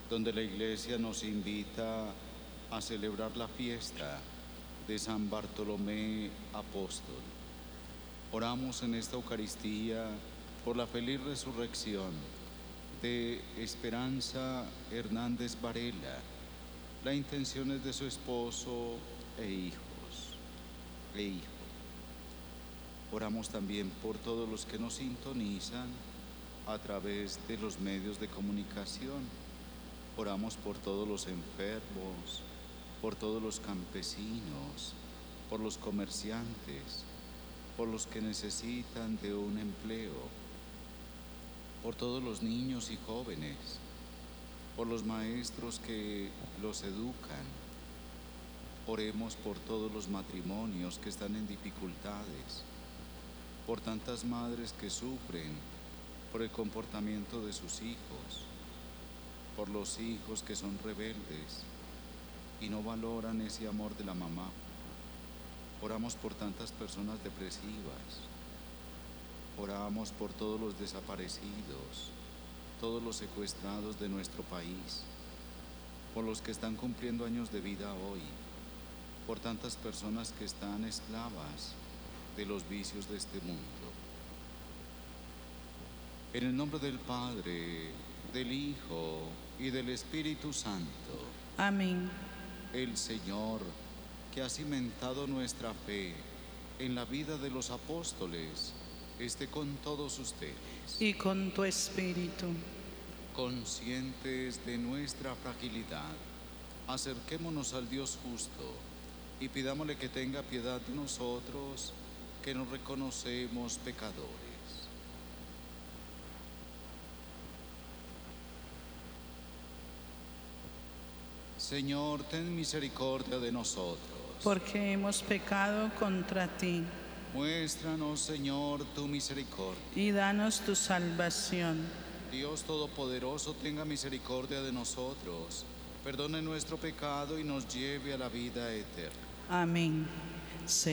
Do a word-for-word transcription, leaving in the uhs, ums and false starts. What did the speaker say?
donde la Iglesia nos invita a celebrar la fiesta de San Bartolomé Apóstol. Oramos en esta Eucaristía por la feliz resurrección de Esperanza Hernández Varela, las intenciones de su esposo e hijos, e hijo. Oramos también por todos los que nos sintonizan a través de los medios de comunicación. Oramos por todos los enfermos, por todos los campesinos, por los comerciantes, por los que necesitan de un empleo, por todos los niños y jóvenes, por los maestros que los educan. Oremos por todos los matrimonios que están en dificultades, por tantas madres que sufren por el comportamiento de sus hijos, por los hijos que son rebeldes y no valoran ese amor de la mamá. Oramos por tantas personas depresivas. Oramos por todos los desaparecidos, todos los secuestrados de nuestro país, por los que están cumpliendo años de vida hoy, por tantas personas que están esclavas de los vicios de este mundo. En el nombre del Padre, del Hijo y del Espíritu Santo. Amén. El Señor, que ha cimentado nuestra fe en la vida de los apóstoles, esté con todos ustedes. Y con tu espíritu. Conscientes de nuestra fragilidad, acerquémonos al Dios justo y pidámosle que tenga piedad de nosotros, que nos reconocemos pecadores. Señor, ten misericordia de nosotros. Porque hemos pecado contra ti. Muéstranos, Señor, tu misericordia. Y danos tu salvación. Dios Todopoderoso, tenga misericordia de nosotros, perdone nuestro pecado y nos lleve a la vida eterna. Amén.